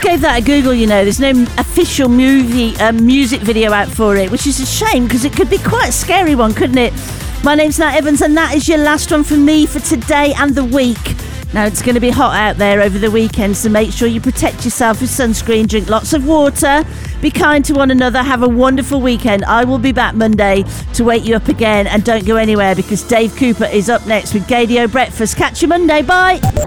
gave that a Google, you know. There's no official music video out for it, which is a shame because it could be quite a scary one, couldn't it? My name's Nat Evans, and that is your last one from me for today and the week. Now, it's going to be hot out there over the weekend, so make sure you protect yourself with sunscreen, drink lots of water, be kind to one another, have a wonderful weekend. I will be back Monday to wake you up again, and don't go anywhere because Dave Cooper is up next with Gaydio Breakfast. Catch you Monday. Bye.